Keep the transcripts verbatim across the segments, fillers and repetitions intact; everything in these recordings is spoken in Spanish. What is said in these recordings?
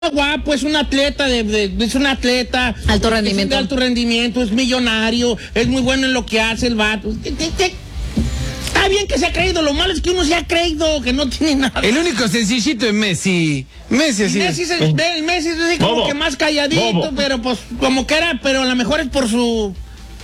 guapo, es un atleta, de, de, es un atleta. Alto rendimiento. Es de alto rendimiento, es millonario, es muy bueno en lo que hace el vato. Está bien que se ha creído, lo malo es que uno se ha creído, que no tiene nada. El único sencillito es Messi. Messi así. Messi es, el, el Messi es así como Bobo. que más calladito, Bobo. pero pues como que era, pero a lo mejor es por su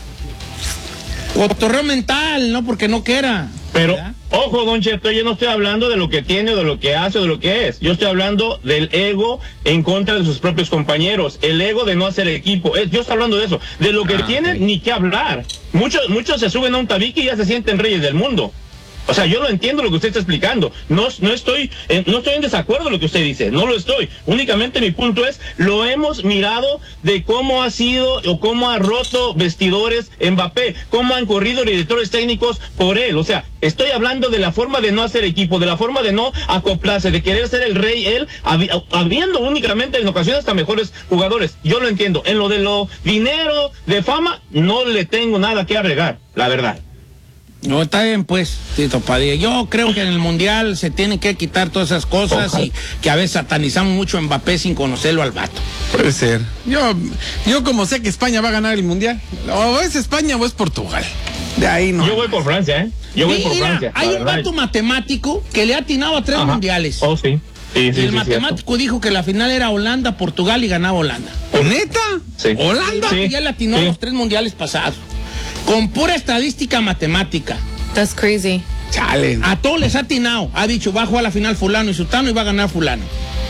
cotorreo mental, no porque no quiera. Pero, ¿verdad? ojo, Don Cheto, yo no estoy hablando de lo que tiene, o de lo que hace, o de lo que es. Yo estoy hablando del ego en contra de sus propios compañeros. El ego de no hacer equipo. Es, yo estoy hablando de eso. De lo que Ah, tienen, ok. ni qué hablar. Muchos, muchos se suben a un tabique y ya se sienten reyes del mundo. O sea, yo lo entiendo lo que usted está explicando. No, no estoy, eh, no estoy en desacuerdo con lo que usted dice. No lo estoy. Únicamente mi punto es, lo hemos mirado de cómo ha sido o cómo ha roto vestidores Mbappé, cómo han corrido directores técnicos por él. O sea, estoy hablando de la forma de no hacer equipo, de la forma de no acoplarse, de querer ser el rey él, habi habiendo únicamente en ocasiones hasta mejores jugadores. Yo lo entiendo. En lo de lo dinero, de fama, no le tengo nada que agregar, la verdad. No, está bien, pues, Tito Padilla. Yo creo que en el Mundial se tienen que quitar todas esas cosas Ojalá. y que a veces satanizamos mucho a Mbappé sin conocerlo al vato. Puede ser. Yo, yo como sé que España va a ganar el Mundial, o es España o es Portugal. De ahí no. Yo voy por Francia, ¿eh? Yo voy por Mira, Francia. hay la un verdad. vato matemático que le ha atinado a tres Ajá. mundiales. Oh, sí. Sí, y sí, el sí, matemático dijo que la final era Holanda, Portugal y ganaba Holanda. ¿Neta? Sí. ¿Holanda? Sí. Y ya le atinó sí. a los tres mundiales pasados. Con pura estadística matemática. That's crazy. Chale. A todos les ha atinado. Ha dicho, va a jugar la final fulano y sutano y va a ganar fulano.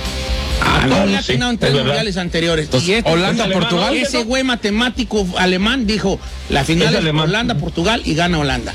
Ah, A no, todos le ha sí, atinado en es tres verdad. mundiales anteriores. Entonces, Y este- Holanda, es alemán, Portugal. ¿no? Ese güey matemático alemán dijo, la final Es es alemán. Holanda, Portugal y gana Holanda.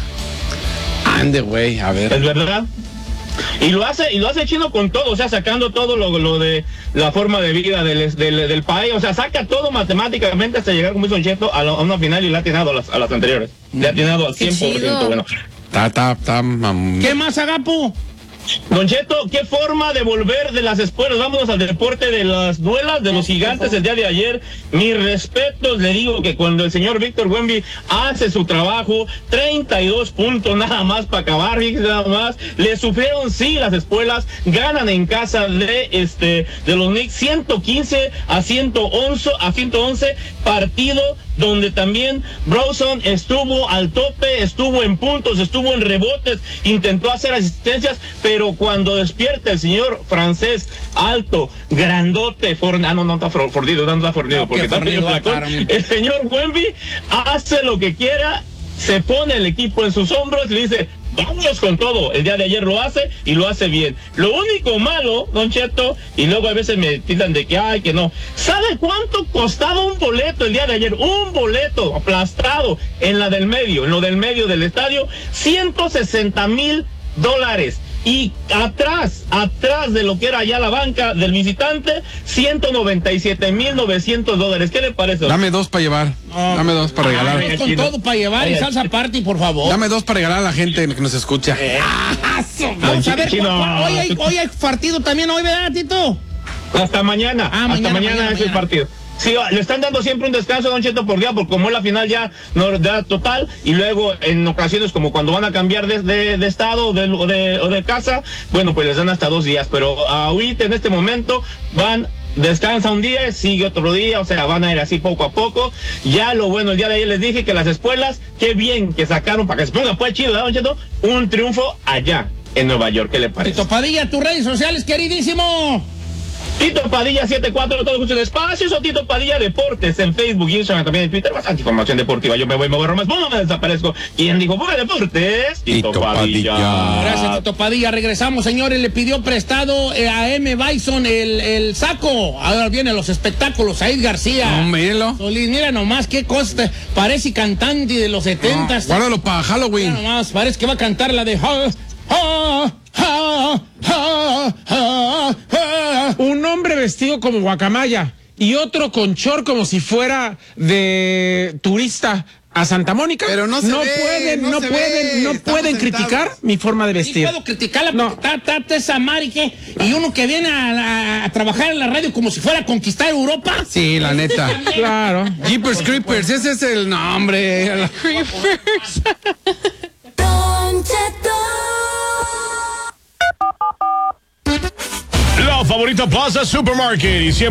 Ande, güey, a ver. Es verdad. Y lo hace, y lo hace chino con todo, o sea, sacando todo lo, lo de la forma de vida del, del, del país, o sea, saca todo matemáticamente hasta llegar, como hizo Don Cheto, a, la- a una final y le ha atinado a las, a las anteriores. Le ha atinado al Qué cien por ciento. chido. Bueno. Ta, ta, ta, mam. ¿Qué más, Agapo? Don Cheto, ¿qué forma de volver de las espuelas? Vámonos al deporte de las duelas de los gigantes el día de ayer. Mis respetos, le digo que cuando el señor Víctor Wemby hace su trabajo, treinta y dos puntos nada más para acabar, fíjese nada más. Le sufrieron sí las espuelas, ganan en casa de este de los Knicks ciento quince a ciento once a ciento once, partido donde también Bronson estuvo al tope, estuvo en puntos, estuvo en rebotes, intentó hacer asistencias, pero cuando despierta el señor francés alto, grandote, for, ah, no, no está for, fordido, no está fordido, No, porque qué está fornido, pequeño flacón. Carmen. El señor Wemby hace lo que quiera, se pone el equipo en sus hombros y le dice, vámonos con todo. El día de ayer lo hace y lo hace bien. Lo único malo, Don Cheto, y luego a veces me tildan de que, ay, que no. ¿Sabe cuánto costaba un boleto el día de ayer? Un boleto aplastado en la del medio, en lo del medio del estadio, ciento sesenta mil dólares. Y atrás, atrás de lo que era ya la banca del visitante, ciento noventa y siete mil novecientos dólares. ¿Qué le parece? Dame dos para llevar. No. Dame dos para regalar. Vamos con Chino. todo para llevar y Ay, salsa party, por favor. Dame dos para regalar a la gente que nos escucha. Vamos a ver, Chino. ¿cuál- cuál- hoy, hay, hoy hay partido también, hoy, ¿verdad, Tito? Hasta mañana, Ah, hasta mañana, mañana, mañana, es el mañana. partido. Sí, le están dando siempre un descanso, Don Cheto, por día, porque como es la final ya no da total, y luego en ocasiones como cuando van a cambiar de, de, de estado o de, o de, o de casa, bueno, pues les dan hasta dos días, pero ahorita en este momento van, descansa un día, sigue otro día, o sea, van a ir así poco a poco. Ya lo bueno, el día de ayer les dije que las espuelas, qué bien que sacaron, para que se ponga pues chido, ¿verdad, Don Cheto? Un triunfo allá en Nueva York, ¿qué le parece? Tito Padilla, tus redes sociales, queridísimo. Tito Padilla setenta y cuatro, todos muchos espacios, o Tito Padilla Deportes en Facebook, Instagram, también en Twitter, bastante información deportiva. Yo me voy, me borro más, no me desaparezco. ¿Quién dijo fuera deportes? Tito, Tito Padilla. Padilla. Gracias, Tito Padilla. Regresamos, señores. Le pidió prestado eh, a M. Bison el, el saco. Ahora vienen los espectáculos. Said García. No, mírelo. Solís, mira nomás qué cosa. Parece cantante de los setentas. No, guárdalo para Mira Halloween. nomás, parece que va a cantar la de... Ja, ja, ja, ja, ja, ja. Un hombre vestido como guacamaya y otro con short como si fuera de turista a Santa Mónica. Pero no se ve, pueden, no no, se pueden, ve. no Estamos pueden sentados. criticar mi forma de Sí vestir. puedo criticarla No. porque está, está, esa Mari que... Y uno que viene a, a- a trabajar en la radio como si fuera a conquistar Europa. Sí, la neta. Claro. Jeepers Creepers, ese es el nombre. La favorita Plaza Supermarket y siempre